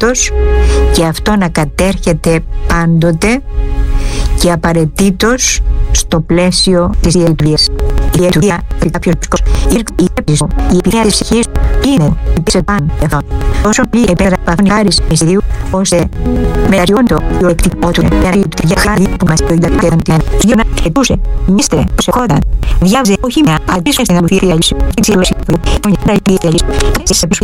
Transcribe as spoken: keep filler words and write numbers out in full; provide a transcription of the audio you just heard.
κράτος και αυτό να κατέρχεται πάντοτε και απαραίτητος στο πλαίσιο της διαλειτουργίας. Η διαλειτουργία για κάποιον η έπτυσο, η επιθέα της ψυχής είναι σε πάνω εδώ. Όσο πήγε πέρα παθούν οι χάρις μυστηρίου, ώστε μεταριώνει το ιολεκτικό του νεαρίου του για χάρη που μας το ιδιαίτερον την γιώνα χετούσε, μίστρε, προσεχόταν, διάβαζε όχι μια αντίστοιχα στην αλουθή realis, την ξύλωση του, τον ιδιαίτερη realis,